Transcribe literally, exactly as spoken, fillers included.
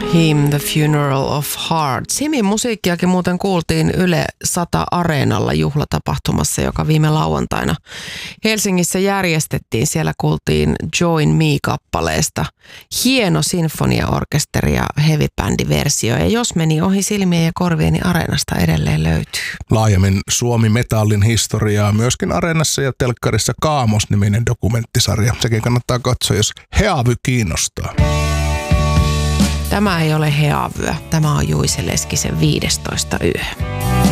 Him, The Funeral of Hearts. Himin musiikkiakin muuten kuultiin Yle sata Areenalla juhlatapahtumassa, joka viime lauantaina Helsingissä järjestettiin. Siellä kuultiin Join Me-kappaleesta hieno sinfoniaorkesteri ja heavy-bändiversio. Ja jos meni ohi silmien ja korvien, niin Areenasta edelleen löytyy. Laajemmin Suomi-metallin historiaa myöskin Areenassa ja telkkarissa Kaamos-niminen dokumenttisarja. Sekin kannattaa katsoa, jos Heavy kiinnostaa. Tämä ei ole Heavyä. Tämä on Juise Leskisen viidestoista yö.